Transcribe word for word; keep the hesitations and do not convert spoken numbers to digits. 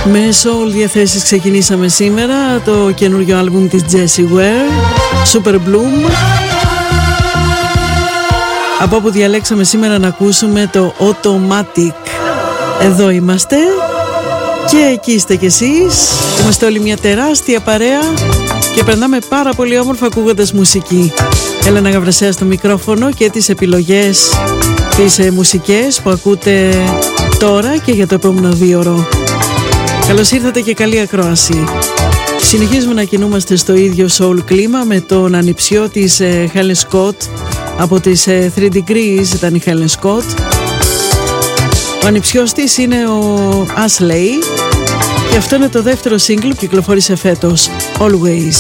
Με soul διαθέσεις ξεκινήσαμε σήμερα το καινούριο άλμπουμ της Jessie Ware, Super Bloom. Από όπου διαλέξαμε σήμερα να ακούσουμε το Automatic. Εδώ είμαστε και εκεί είστε κι εσείς. Είμαστε όλοι μια τεράστια παρέα και περνάμε πάρα πολύ όμορφα ακούγοντας μουσική. Έλενα Γαβρασέα στο μικρόφωνο και τις επιλογές, τις ε, μουσικές που ακούτε τώρα και για το επόμενο δίωρο. Καλώς ήρθατε και καλή ακρόαση. Συνεχίζουμε να κινούμαστε στο ίδιο soul κλίμα με τον ανιψιό της ε, Helen Scott. Από τις ε, Three Degrees ήταν η Helen Scott. Ο ανιψιός της είναι ο Ashley και αυτό είναι το δεύτερο single που κυκλοφόρησε φέτος, Always.